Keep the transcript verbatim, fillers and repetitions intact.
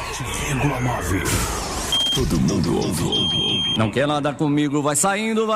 vírgula nove. Todo mundo ouve. Não quer nada comigo, vai saindo, vai.